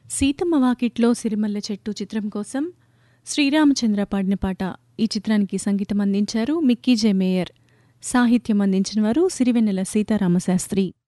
సీతమ్మ వాకిట్లో సిరిమల్లె చెట్టు చిత్రం కోసం శ్రీరామచంద్ర పాడిన పాట. ఈ చిత్రానికి సంగీతం అందించారు మిక్కీ జె మేయర్. సాహిత్యం అందించిన వారు సిరివెన్నెల సీతారామశాస్త్రి.